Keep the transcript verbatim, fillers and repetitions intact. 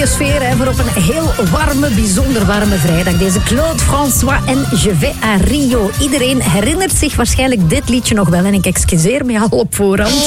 goede sfeer hè, voor op een heel warme, bijzonder warme vrijdag. Deze Claude François en Je vais à Rio. Iedereen herinnert zich waarschijnlijk dit liedje nog wel. En ik excuseer me al op voorhand.